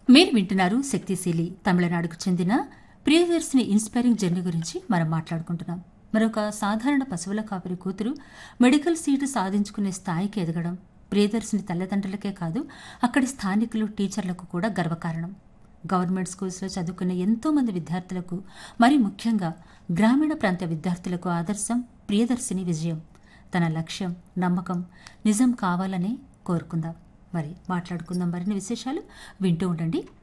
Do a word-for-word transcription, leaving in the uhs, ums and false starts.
మీరు వింటున్నారు శక్తిశీలి తమిళనాడుకు చెందిన ప్రియదర్శిని ఇన్స్పైరింగ్ జర్నీ గురించి మనం మాట్లాడుకుంటున్నాం. మరొక సాధారణ పశువుల కాపరి కూతురు మెడికల్ సీటు సాధించుకునే స్థాయికి ఎదగడం ప్రియదర్శిని తల్లిదండ్రులకే కాదు, అక్కడి స్థానికులు, టీచర్లకు కూడా గర్వకారణం. గవర్నమెంట్ స్కూల్స్లో చదువుకునే ఎంతో మంది విద్యార్థులకు, మరి ముఖ్యంగా గ్రామీణ ప్రాంత విద్యార్థులకు ఆదర్శం ప్రియదర్శిని విజయం. తన లక్ష్యం, నమ్మకం నిజం కావాలనే కోరుకుందాం. మరి మాట్లాడుకుందాం మరిన్ని విశేషాలు. వింటూ ఉండండి